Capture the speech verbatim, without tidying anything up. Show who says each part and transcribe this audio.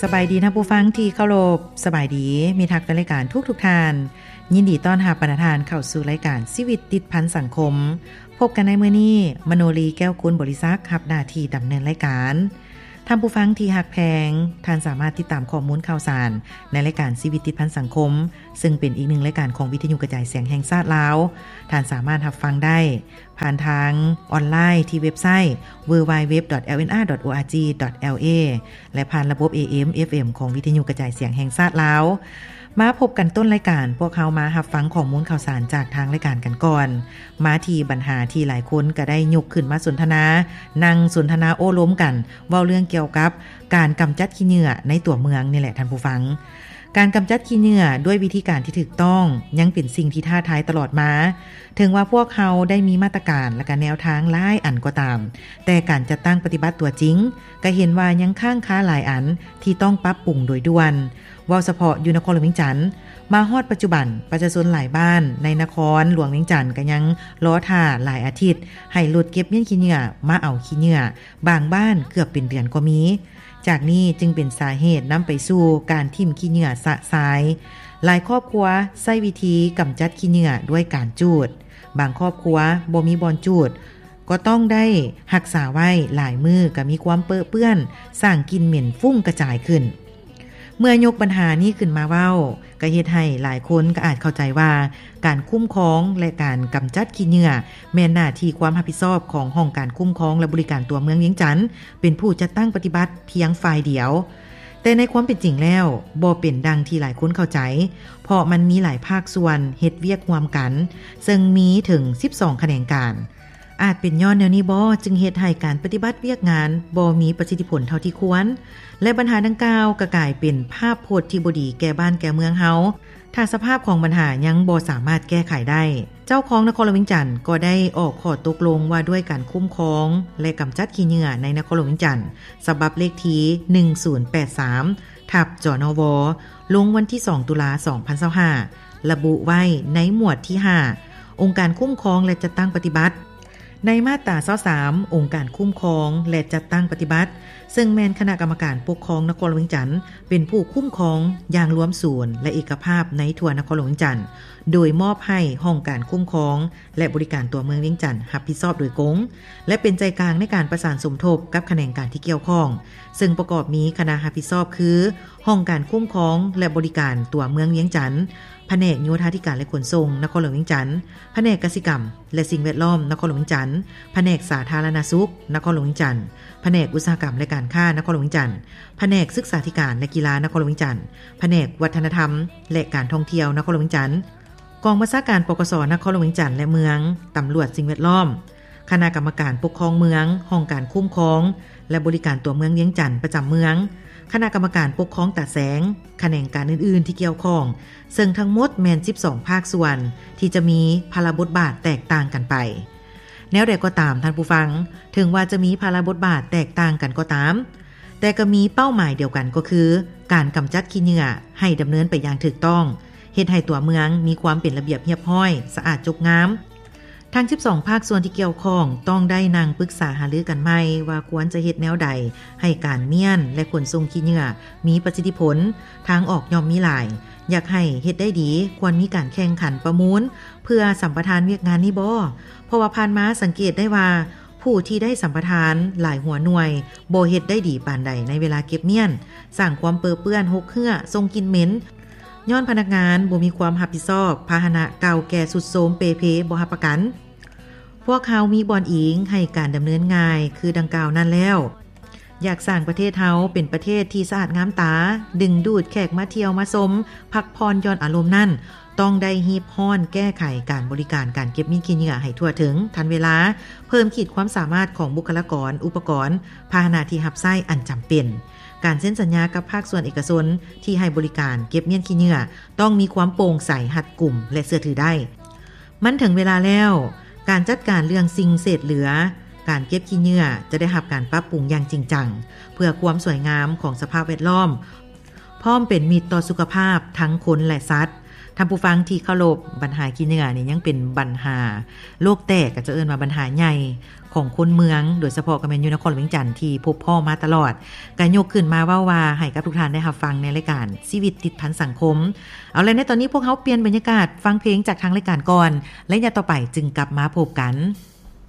Speaker 1: สบายดีท่านผู้ฟังที่เคารพสบายดีมีทักเป็นรายการทุกทุกทานยินดีต้อนรับปณธานเข้าสู่รายการชีวิตติดพันสังคมพบกันในมื้อนี้มโนรีแก้วกุลบริษัทรับหน้าที่ดำเนินรายการท่านผู้ฟังที่ฮักแพงท่านสามารถติดตามข้อมูลข่าวสารในรายการชีวิตติดพันสังคมซึ่งเป็นอีกหนึ่งรายการของวิทยุกระจายเสียงแห่งชาติลาวท่านสามารถรับฟังได้ผ่านทางออนไลน์ที่เว็บไซต์ ดับเบิลยู ดับเบิลยู ดับเบิลยู ดอท แอล เอ็น อาร์ ดอท โอ อาร์ จี ดอท แอล เอ และผ่านระบบ เอ เอ็ม เอฟ เอ็ม ของวิทยุกระจายเสียงแห่งชาติลาวมาพบกันต้นรายการพวกเขามารับฟังข้อมูลข่าวสารจากทางรายการกันก่อนมาที่ปัญหาที่หลายคนก็ได้ยกขึ้นมาสนทนานั่งสนทนาโอ้ล้มกันเว้าเรื่องเกี่ยวกับการกำจัดขี้เหงื่อในตัวเมืองนี่แหละท่านผู้ฟังการกำจัดขี้เหงื่อด้วยวิธีการที่ถูกต้องยังเป็นสิ่งที่ท้าทายตลอดมาถึงว่าพวกเขาได้มีมาตรการและก็แนวทางหลายอันก็ตามแต่การจัดตั้งปฏิบัติตัวจริงก็เห็นว่ายังค้างค้าหลายอันที่ต้องปรับปรุงโดยด่วนว่าเฉพาะอยู่นครหลวงเวียงจันทน์มาฮอดปัจจุบันประชาชนหลายบ้านในนครหลวงเวียงจันทน์ก็ยังรอท่าหลายอาทิตย์ให้รถเก็บเมียนขี้เหงื่อมาเอาขี้เหงื่อบางบ้านเกือบเป็นเดือนก็มีจากนี้จึงเป็นสาเหตุนำไปสู่การทิ่มขี้เหงื่อสะสายหลายครอบครัวใช้วิธีกำจัดขี้เหงื่อด้วยการจูดบางครอบครัวบ่มีบ่อนจูดก็ต้องได้รักษาไว้หลายมือก็มีความเปื้อเปื้อนสร้างกลิ่นเหม็นฟุ้งกระจายขึ้นเมื่อยกปัญหานี้ขึ้นมาเว้าก็เฮ็ดให้หลายคนก็อาจเข้าใจว่าการคุ้มครองและการกำจัดขี้เหงื่อแม่นหน้าที่ความรับผิดชอบของห้องการคุ้มครองและบริการตัวเมืองเวียงจันทน์เป็นผู้จัดตั้งปฏิบัติเพียงฝ่ายเดียวแต่ในความเป็นจริงแล้วบ่เป็นดังที่หลายคนเข้าใจเพราะมันมีหลายภาคส่วนเฮ็ดเวียกร่วมกันซึ่งมีถึงสิบสองแขนงการอาจเป็นย้อนแนวนี้บ่จึงเฮ็ดให้การปฏิบัติเวียกงานบ่มีประสิทธิผลเท่าที่ควรและปัญหาดังกล่าวก็กลายเป็นภาพโพจน์ที่บ่ดีแก่บ้านแก่เมืองเฮาถ้าสภาพของปัญหายังบ่สามารถแก้ไขได้เจ้าของนครหลวงเวียงจันทน์ก็ได้ออกข้อตกลงว่าด้วยการคุ้มครองและกำจัดขี้เหงื่อในนครหลวงเวียงจันทน์ฉบับเลขที่หนึ่งศูนย์แปดสามทับจนวลงวันที่สองตุลาคมสองพันยี่สิบห้าระบุไว้ในหมวดที่ห้าองค์การคุ้มครองและจัดตั้งปฏิบัติในมาตรายี่สิบสามองค์การคุ้มครองและจัดตั้งปฏิบัติซึ่งแม่นคณะกรรมการปกครองนครหลวงเวียงจันทน์เป็นผู้คุ้มครองอย่างรวมศูนย์และเอกภาพในทั่วนครหลวงเวียงจันทน์โดยมอบให้ห้องการคุ้มครองและบริการตัวเมืองเวียงจันทน์รับผิดชอบโดยกงและเป็นใจกลางในการประสานสมทบกับแขนงการที่เกี่ยวข้องซึ่งประกอบมีคณะรับผิดชอบคือห้องการคุ้มครองและบริการตัวเมืองเวียงจันทน์แผนกโยธาธิการและขนส่งนครหลวงเวียงจันทน์แผนกกสิกรรมและสิ่งแวดล้อมนครหลวงเวียงจันทน์แผนกสาธารณสุขนครหลวงเวียงจันทน์แผนกอุตสาหกรรมและการค้านครหลวงเวียงจันทน์แผนกศึกษาธิการและกีฬานครหลวงเวียงจันทน์แผนกวัฒนธรรมและการท่องเที่ยวนครหลวงเวียงจันทน์กองบัญชาการปกสนครหลวงเวียงจันทน์และเมืองตำรวจสิ่งแวดล้อมคณะกรรมการปกครองเมืองห้องการคุ้มครองและบริการตัวเมืองเวียงจันทน์ประจำเมืองคณะกรรมการปกครองตาแสงแขนงการอื่นๆที่เกี่ยวข้องซึ่งทั้งหมดแม่นสิบสองภาคส่วนที่จะมีภาระบทบาทแตกต่างกันไปแนวใดก็ตามท่านผู้ฟังถึงว่าจะมีภาระบทบาทแตกต่างกันก็ตามแต่ก็มีเป้าหมายเดียวกันก็คือการกำจัดขี้เหงื่อให้ดำเนินไปอย่างถูกต้องเฮ็ดให้ตัวเมืองมีความเป็นระเบียบเรียบร้อยสะอาดจกงามทั้งสิบสองภาคส่วนที่เกี่ยวข้องต้องได้นั่งปรึกษาหารือกันใหม่ว่าควรจะเฮ็ดแนวใดให้การเมียนและขนส่งขี้เหงื่อมีประสิทธิผลทางออกย่อมมีหลายอยากให้เฮ็ดได้ดีควรมีการแข่งขันประมูลเพื่อสัมปทานเวียกงานนี้บ่เพราะว่าผ่านมาสังเกตได้ว่าผู้ที่ได้สัมปทานหลายหัวหน่วยบ่เฮ็ดได้ดีปานใดในเวลาเก็บเมียนสร้างความเปื้อเปื้อนหกเหื้อส่งกลิ่นเหม็นย้อนพนักงานบ่มีความรับผิดชอบพาหนะเก่าแก่สุดโทรมเปเพบ่รับประกันพวกเขามีบอนอิงให้การดำเนินง่ายคือดังกล่าวนั้นแล้วอยากสร้างประเทศเฮาเป็นประเทศที่สะอาดงามตาดึงดูดแขกมาเที่ยวมาชมพักพรย้อนอารมณ์นั่นต้องได้ฮีบฮ้อนแก้ไขการบริการการเก็บมีดขี้เหงื่อให้ทั่วถึงทันเวลาเพิ่มขีดความสามารถของบุคลากรอุปกรณ์พาหนะที่รับใช้อันจำเป็นการเซ็นสัญญากับภาคส่วนเอกชนที่ให้บริการเก็บมีดขี้เหงื่อต้องมีความโปร่งใสรัดกุมและเชื่อถือได้มันถึงเวลาแล้วการจัดการเรื่องสิ่งเศษเหลือการเก็บขี้เหงื่อจะได้รับการปรับปรุงอย่างจริงจังเพื่อความสวยงามของสภาพแวดล้อมพร้อมเป็นมิตรต่อสุขภาพทั้งคนและสัตว์ท่านผู้ฟังที่เคารพปัญหาขี้เหงื่อนี่ยังเป็นปัญหาโลกแตกก็จะเอิ้นว่าปัญหาใหญ่ของคนเมืองโดยเฉพาะก็แม่นอยู่นครเวียงจันทน์ที่พบพ่อมาตลอดก็ยกขึ้นมาเว้าว่าให้กับทุกท่านได้รับฟังในรายการชีวิตติดพันสังคมเอาล่ะในตอนนี้พวกเฮาเปลี่ยนบรรยากาศฟังเพลงจากทางรายการก่อนและอย่าต่อไปจึงกลับมาพบกัน